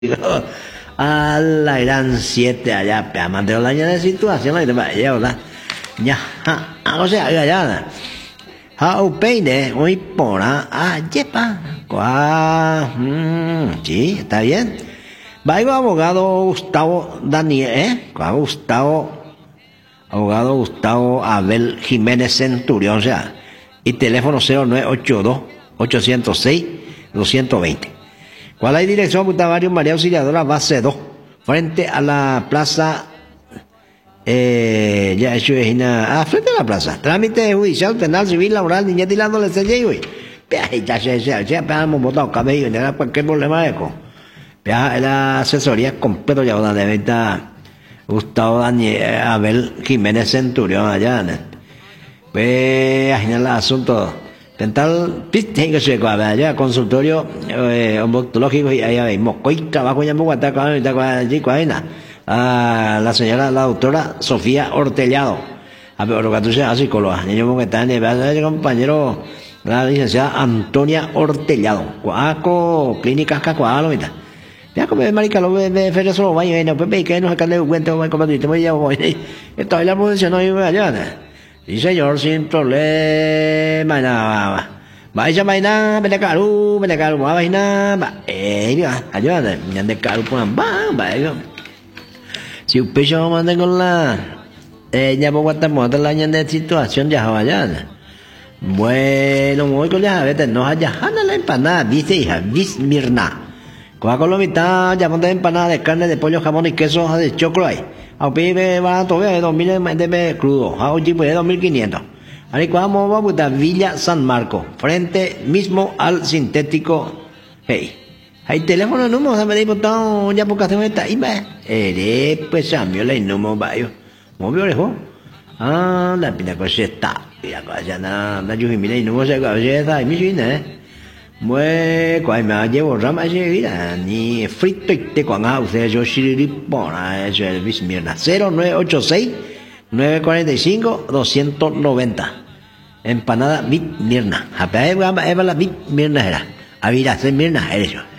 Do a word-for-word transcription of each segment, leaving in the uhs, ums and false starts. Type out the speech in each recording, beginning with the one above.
A la gran siete allá, pe amante la ña de situación ahí te va ya ¿verdad? Ya, ha, o sea, ya ya. Ha upeine, muy pora, ah, yepa. Cuá, mm, sí, está bien. Vaya abogado Gustavo Daniel, ¿eh? Cuá Gustavo, abogado Gustavo Abel Jiménez Centurión, o sea, y teléfono cero nueve ocho dos, ocho cero seis, dos dos cero. ¿Cuál hay dirección? Puta Barrio María Auxiliadora, base dos, frente a la plaza, eh, ya eso es, ah, frente a la plaza, trámite judicial, penal, civil, laboral, niñez y la adolescencia, y güey, ya se, se, se, hemos votado cabello, no era cualquier problema de eco. La asesoría completa ya de venta Gustavo Daniel Abel Jiménez Centurión allá, pues, ahí en el asunto. Dental, viste que se cuadra ya, consultorio eh, odontológico y ahí mismo. Hoy trabajo ya en Bogotá, a la señora, la doctora Sofía Hortellado. A ver, lo que tú seas psicóloga. Y yo que está en el compañero, la licenciada Antonia Hortellado. Cuaco, clínicas Cacualo, mira. Ya como es marica, lo de Feria solo vaya, y no, pues ve que no sacarle un cuento, como tú, te voy a voy. Esto es la posición hoy allá. Sí, señor, sin problema, nada. Vaya, vaina, ven acá, ven acá, vaina, va, eh, mira, ayúdate, me de caro, pues, va, va, si un pecho manda con la, eh, ya poco estamos en la año de situación, ya vaya. Bueno, muy con ya, vete, no haya, anda la empanada, dice hija, bis mirna. Coja con la mitad, ya ponte empanada de carne, de pollo, jamón y queso, de chocolate. A pibe barato, ve, dos mil de crudo, a un tipo de dos mil quinientos. Ahí vamos, vamos a Villa San Marco, frente mismo al sintético. Hey, hay teléfono número, se me dijo todo, ya porque hacemos esta, y va, eh, pues cambio la número, vaya, muy bien, ¿no? Ah, la pina cosa está, la cosa nada, la yo mira y no sé qué hacer, y me viene, eh. Pues, cuando me llevo rama de vida, ni frito y te con agua, o sea, yo sí le pongo, eso es bismirna. cero nueve ocho seis, nueve cuatro cinco, dos nueve cero. Empanada Bit Mirna. Apenas eva la Bit Mirna era. Avira, se Mirna, eres yo.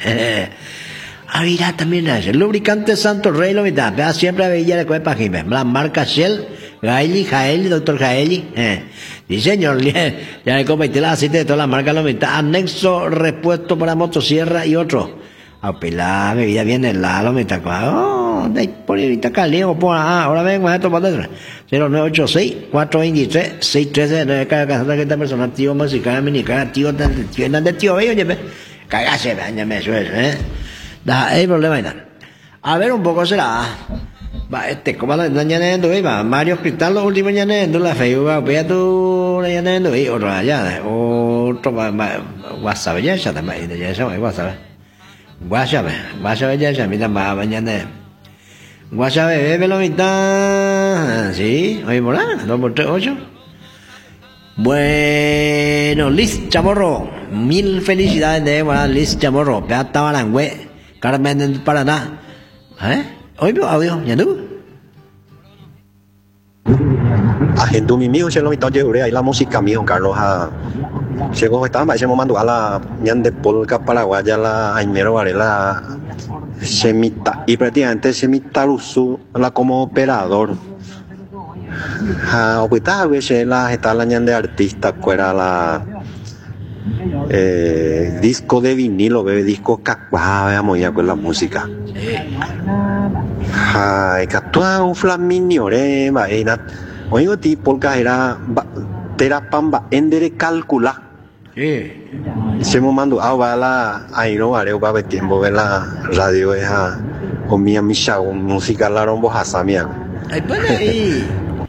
Avira también es. El lubricante Santo Rey lo mitad. Apenas siempre veía de cuepa Jiménez. La marca Shell, Gaeli, Jaeli, doctor Jaeli. Eh. Sí, señor, ya le comenté la aceite de todas las marcas, lo mitad. Anexo, repuesto para motosierra y otro. A pelar, bebida bien helada, lo mitad. Oh, de por ahorita caliente, por ah, ahora vengo a tomar dentro. cero nueve ocho seis, cuatro dos tres, seis uno tres, no es cada casa que esta persona, tío, musical, minicana, tío, tío, de tío, bello, oye, cagase, bañame, eso es, eh. Da, hay problema y nada. A ver, un poco será. Va, este, como la ñanendo, va, Mario Cristal, los últimos ñanendo, la feiga, vea tú, la ñanendo, y otro allá, otro, WhatsApp, ya, ya, también, ya, ya, WhatsApp, WhatsApp, WhatsApp, ya, ya, mira, va, mañana, WhatsApp, bebé, lo mitad, sí, oye, por ahí, dos por tres, ocho. Bueno, Liz Chamorro, mil felicidades de, bueno, Liz Chamorro, Peata Barangüe, Carmen del Paraná, ¿eh? Hoy veo audio, ¿ya tú? Agendo mi mío, se lo mitad llevaré ahí la música mío, Carlos, a... Llegó, estaba, ese momento a la ñan de polka paraguaya, la Aimero Varela, semita, y prácticamente semita uso la como operador. Ah, ahorita a veces la está la ñan de artista, fuera la... Eh, disco de vinilo, bebé, disco cacuá, veamos ya con la música. Ay, catua un flaminio, re, vaina. Oigo ti, polka era terapamba, endere calcula. Se me mandó a va la, ahí no haré, va a tiempo, ver la radio, esa, o mi amisha, música, la rombo hasamia. Ay, pues ahí.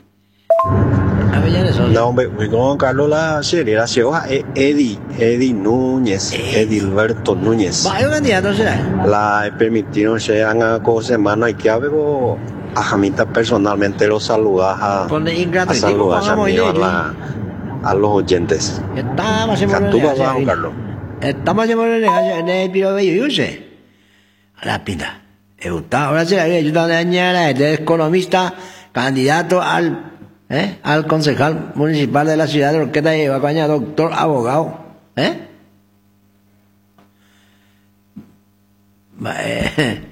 No, hombre, con Carlos la serie, la ciudad Eddie, Eddie Núñez, Edilberto Núñez. Va, hay un candidato, será. La permitieron se haga cosas, hermano, hay que haber a Jamita personalmente lo saludas a, a saludar a, mí, a, la, a los oyentes. Estamos en el Carlos. Estamos en el piro de Yuse. A la pinta. Ahora se le ayuda a dañar, es economista, candidato al ¿Eh? al concejal municipal de la ciudad de Orqueta de Bacaña, doctor abogado, ¿eh? Mba'e